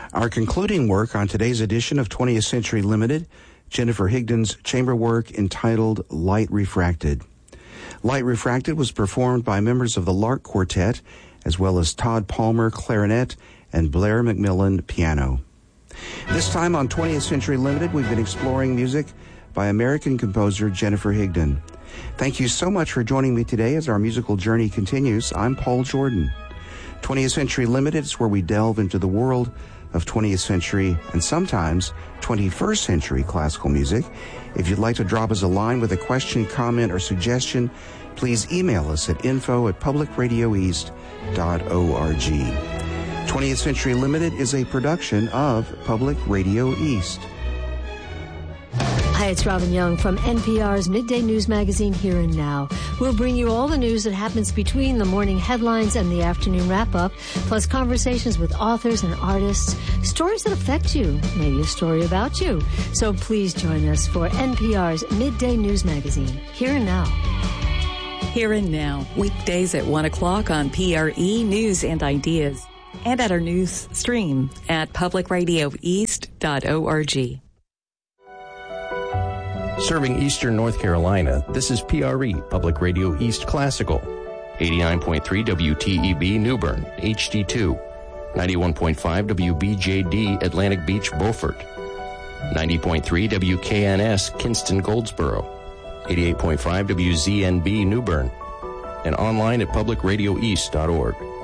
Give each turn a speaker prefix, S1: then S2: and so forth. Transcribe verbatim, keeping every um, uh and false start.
S1: Our concluding work on today's edition of twentieth Century Limited, Jennifer Higdon's chamber work entitled Light Refracted. Light Refracted was performed by members of the Lark Quartet, as well as Todd Palmer, clarinet, and Blair McMillan, piano. This time on twentieth Century Limited, we've been exploring music by American composer Jennifer Higdon. Thank you so much for joining me today as our musical journey continues. I'm Paul Jordan. twentieth Century Limited is where we delve into the world of twentieth century and sometimes twenty-first century classical music. If you'd like to drop us a line with a question, comment, or suggestion, please email us at info at public radio east dot org. twentieth Century Limited is a production of Public Radio East.
S2: Hi, it's Robin Young from N P R's Midday News Magazine Here and Now. We'll bring you all the news that happens between the morning headlines and the afternoon wrap-up, plus conversations with authors and artists, stories that affect you, maybe a story about you. So please join us for N P R's Midday News Magazine Here and Now.
S3: Here and Now, weekdays at one o'clock on P R E News and Ideas, and at our news stream at public radio east dot org.
S4: Serving Eastern North Carolina, this is P R E, Public Radio East Classical. eighty-nine point three W T E B New Bern, H D two. ninety-one point five W B J D Atlantic Beach, Beaufort. ninety point three W K N S Kinston, Goldsboro. eighty-eight point five W Z N B New Bern. And online at public radio east dot org.